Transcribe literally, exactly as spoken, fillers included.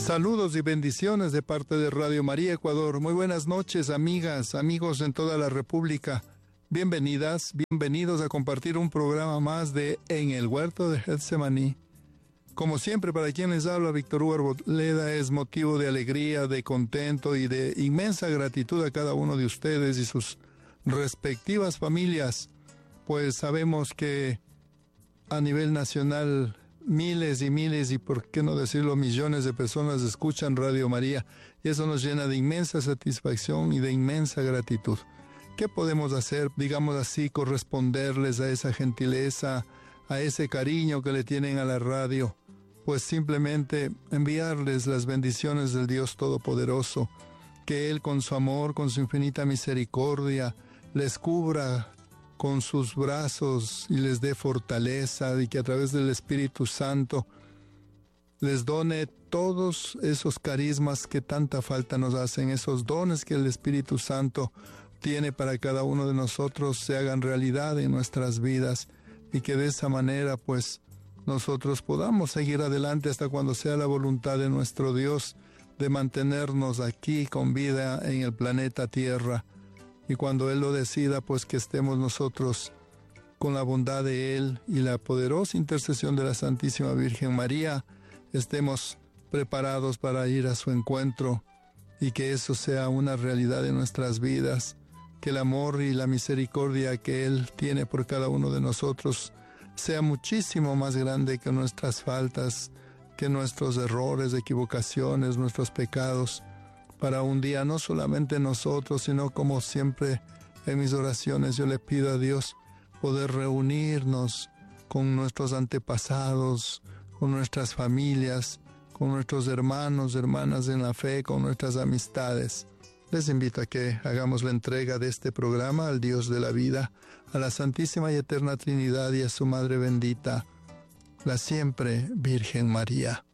Saludos y bendiciones de parte de Radio María Ecuador. Muy buenas noches, amigas, amigos en toda la República. Bienvenidas, bienvenidos a compartir un programa más de En el Huerto de Getsemaní. Como siempre, para quien les habla, Víctor Hugo Arboleda, es motivo de alegría, de contento y de inmensa gratitud a cada uno de ustedes y sus respectivas familias, pues sabemos que a nivel nacional miles y miles y por qué no decirlo millones de personas escuchan Radio María y eso nos llena de inmensa satisfacción y de inmensa gratitud. ¿Qué podemos hacer, digamos así, corresponderles a esa gentileza, a ese cariño que le tienen a la radio? Pues simplemente enviarles las bendiciones del Dios Todopoderoso, que Él con su amor, con su infinita misericordia, les cubra con sus brazos y les dé fortaleza, y que a través del Espíritu Santo les done todos esos carismas que tanta falta nos hacen, esos dones que el Espíritu Santo tiene para cada uno de nosotros se hagan realidad en nuestras vidas y que de esa manera pues nosotros podamos seguir adelante hasta cuando sea la voluntad de nuestro Dios de mantenernos aquí con vida en el planeta Tierra. Y cuando Él lo decida, pues que estemos nosotros con la bondad de Él y la poderosa intercesión de la Santísima Virgen María, estemos preparados para ir a su encuentro y que eso sea una realidad en nuestras vidas, que el amor y la misericordia que Él tiene por cada uno de nosotros sea muchísimo más grande que nuestras faltas, que nuestros errores, equivocaciones, nuestros pecados, para un día no solamente nosotros, sino como siempre en mis oraciones yo le pido a Dios poder reunirnos con nuestros antepasados, con nuestras familias, con nuestros hermanos, hermanas en la fe, con nuestras amistades. Les invito a que hagamos la entrega de este programa al Dios de la vida, a la Santísima y Eterna Trinidad y a su Madre bendita, la siempre Virgen María.